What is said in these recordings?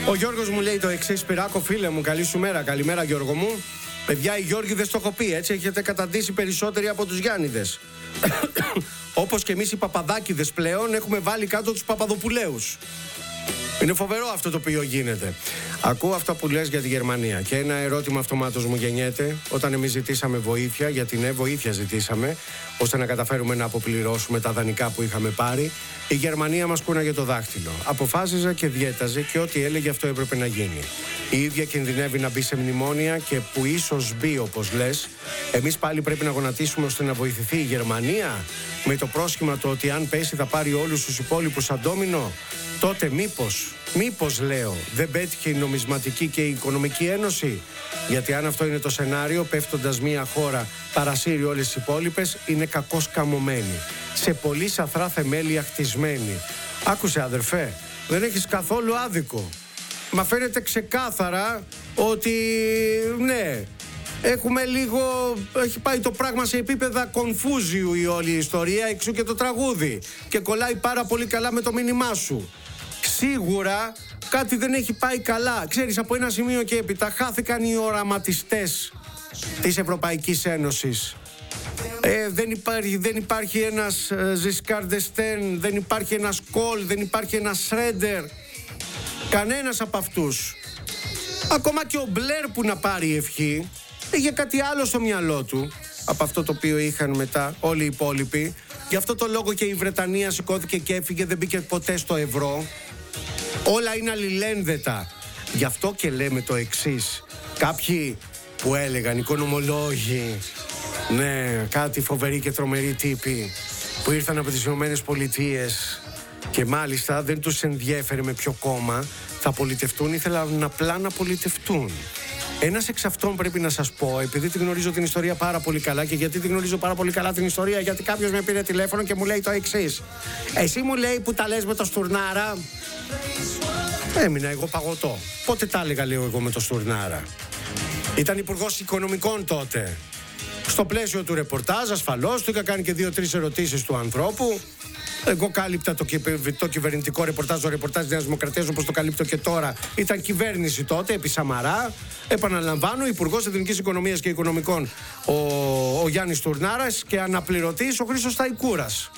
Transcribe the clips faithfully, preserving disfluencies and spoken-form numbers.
Ο Γιώργος μου λέει το εξής: Σπυράκο, φίλε μου, καλή σου μέρα. Καλημέρα, Γιώργο μου. Παιδιά, οι Γιώργηδες το έχω πει, έτσι έχετε καταντήσει περισσότεροι από τους Γιάννηδες. Όπως και εμείς οι Παπαδάκηδες πλέον έχουμε βάλει κάτω τους Παπαδοπουλαίους. Είναι φοβερό αυτό το οποίο γίνεται. Ακούω αυτά που λες για τη Γερμανία και ένα ερώτημα αυτομάτως μου γεννιέται όταν εμείς ζητήσαμε βοήθεια, γιατί ναι, βοήθεια ζητήσαμε, ώστε να καταφέρουμε να αποπληρώσουμε τα δανεικά που είχαμε πάρει. Η Γερμανία μας κούναγε το δάχτυλο. Αποφάσιζε και διέταζε και ό,τι έλεγε αυτό έπρεπε να γίνει. Η ίδια κινδυνεύει να μπει σε μνημόνια και που ίσως μπει, όπως λες. Εμείς πάλι πρέπει να γονατίσουμε ώστε να βοηθηθεί η Γερμανία με το πρόσχημα το ότι αν πέσει θα πάρει όλους τους υπόλοιπους σαν ντόμινο. Τότε μήπως, μήπως λέω, δεν πέτυχε η νομισματική και η οικονομική ένωση? Γιατί αν αυτό είναι το σενάριο, πέφτοντας μια χώρα παρασύρει όλες τις υπόλοιπες, είναι κακώς καμωμένη. Σε πολύ σαθρά θεμέλια χτισμένη. Άκουσε, αδερφέ, δεν έχεις καθόλου άδικο. Μα φαίνεται ξεκάθαρα ότι ναι, έχουμε λίγο, έχει πάει το πράγμα σε επίπεδα κονφούζιου η όλη η ιστορία, εξού και το τραγούδι. Και κολλάει πάρα πολύ καλά με το μήνυμά σου. Σίγουρα κάτι δεν έχει πάει καλά. Ξέρεις, από ένα σημείο και έπειτα χάθηκαν οι οραματιστές της Ευρωπαϊκής Ένωσης. Ε, δεν, υπάρχει, δεν υπάρχει ένας Ζισκάρ ντ'Εστέν, δεν υπάρχει ένας Κολ, δεν υπάρχει ένας Σρέντερ. Κανένας από αυτούς. Ακόμα και ο Μπλερ που να πάρει ευχή είχε κάτι άλλο στο μυαλό του από αυτό το οποίο είχαν μετά όλοι οι υπόλοιποι. Γι' αυτό το λόγο και η Βρετανία σηκώθηκε και έφυγε, δεν μπήκε ποτέ στο ευρώ. Όλα είναι αλληλένδετα. Γι' αυτό και λέμε το εξής. Κάποιοι που έλεγαν, οικονομολόγοι, ναι, κάτι φοβεροί και τρομεροί τύποι που ήρθαν από τις Ηνωμένες Πολιτείες και μάλιστα δεν τους ενδιέφερε με ποιο κόμμα θα πολιτευτούν, ήθελαν απλά να πολιτευτούν. Ένας εξ αυτών πρέπει να σας πω, επειδή τη γνωρίζω την ιστορία πάρα πολύ καλά. Και γιατί τη γνωρίζω πάρα πολύ καλά την ιστορία? Γιατί κάποιος με πήρε τηλέφωνο και μου λέει το εξής: εσύ, μου λέει, που τα λες με το Στουρνάρα. Έμεινα εγώ παγωτό. Πότε τα έλεγα, λέω εγώ, με το Στουρνάρα? Ήταν υπουργός οικονομικών τότε. Στο πλαίσιο του ρεπορτάζ, ασφαλώς, του είχα κάνει και δύο-τρεις ερωτήσεις του ανθρώπου. Εγώ κάλυπτα το, το κυβερνητικό ρεπορτάζ, το ρεπορτάζ της Νέας Δημοκρατίας, όπως το καλύπτω και τώρα. Ήταν κυβέρνηση τότε, επί Σαμαρά. Επαναλαμβάνω, Υπουργός Εθνικής Οικονομίας και Οικονομικών ο, ο Γιάννης Στουρνάρας και αναπληρωτής ο Χρήστος Σταϊκούρας.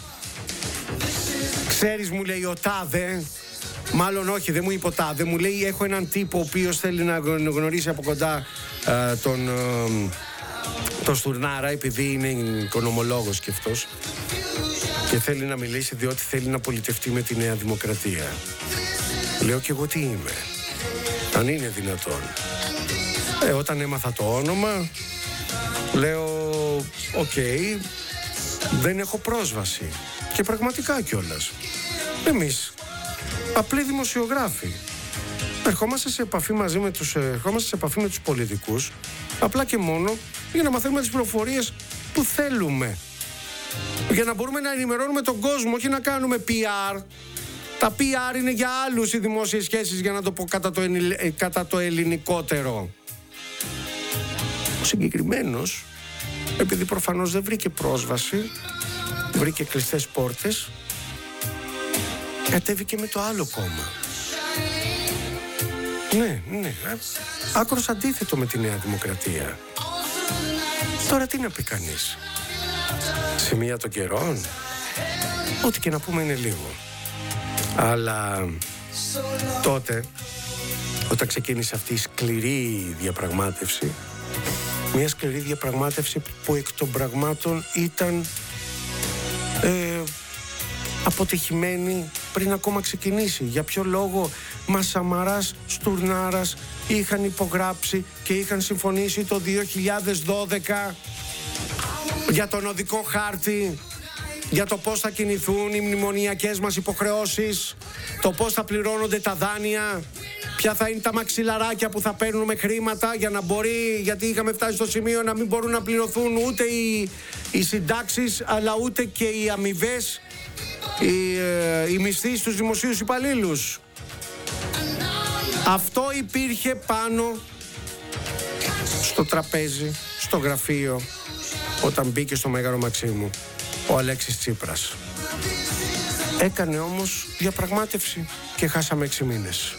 Ξέρεις, μου λέει, ο τάδε, μάλλον όχι, δεν μου είπε ο τάδε, μου λέει, έχω έναν τύπο ο οποίος θέλει να γνωρίσει από κοντά ε, τον, ε, τον Στουρνάρα, επειδή είναι οικονομολόγος κι αυτός. Και θέλει να μιλήσει διότι θέλει να πολιτευτεί με τη Νέα Δημοκρατία. Λέω κι εγώ τι είμαι, αν είναι δυνατόν. Ε, όταν έμαθα το όνομα, λέω οκ, okay, δεν έχω πρόσβαση. Και πραγματικά κιόλας. Εμείς, απλοί δημοσιογράφοι, ερχόμαστε σε επαφή μαζί με τους, ερχόμαστε σε επαφή με τους πολιτικούς, απλά και μόνο για να μαθαίνουμε τις πληροφορίες που θέλουμε. Για να μπορούμε να ενημερώνουμε τον κόσμο, όχι να κάνουμε πι αρ. Τα πι αρ είναι για άλλους οι δημόσιες σχέσεις, για να το πω κατά το, ενι... κατά το ελληνικότερο. Ο συγκεκριμένος, επειδή προφανώς δεν βρήκε πρόσβαση, βρήκε κλειστές πόρτες, κατέβηκε με το άλλο κόμμα. Ναι, ναι, άκρος αντίθετο με τη Νέα Δημοκρατία. Τώρα τι να πει κανείς? Σημεία των καιρών, ό,τι και να πούμε είναι λίγο. Αλλά τότε, όταν ξεκίνησε αυτή η σκληρή διαπραγμάτευση, μια σκληρή διαπραγμάτευση που εκ των πραγμάτων ήταν ε, αποτυχημένη πριν ακόμα ξεκινήσει. Για ποιο λόγο? Μα Σαμαράς, Στουρνάρας είχαν υπογράψει και είχαν συμφωνήσει το δύο χιλιάδες δώδεκα για τον οδικό χάρτη, για το πώς θα κινηθούν οι μνημονιακές μας υποχρεώσεις, το πώς θα πληρώνονται τα δάνεια, ποια θα είναι τα μαξιλαράκια που θα παίρνουμε χρήματα για να μπορεί, γιατί είχαμε φτάσει στο σημείο να μην μπορούν να πληρωθούν ούτε οι, οι συντάξεις, αλλά ούτε και οι αμοιβές, οι, ε, οι μισθοί στους δημοσίους υπαλλήλους. Αυτό υπήρχε πάνω στο τραπέζι, στο γραφείο, όταν μπήκε στο Μέγαρο Μαξίμου ο Αλέξης Τσίπρας. Έκανε όμως διαπραγμάτευση και χάσαμε έξι μήνες.